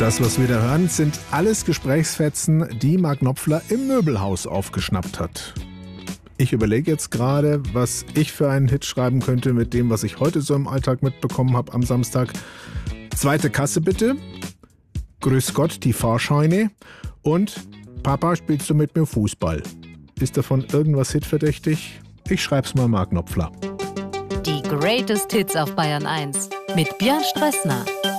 Das, was wir da hören, sind alles Gesprächsfetzen, die Mark Knopfler im Möbelhaus aufgeschnappt hat. Ich überlege jetzt gerade, was ich für einen Hit schreiben könnte mit dem, was ich heute so im Alltag mitbekommen habe am Samstag. Zweite Kasse bitte. Grüß Gott, die Fahrscheine. Und Papa, spielst du mit mir Fußball? Ist davon irgendwas hitverdächtig? Ich schreib's mal Mark Knopfler. Die Greatest Hits auf Bayern 1 mit Björn Strössner.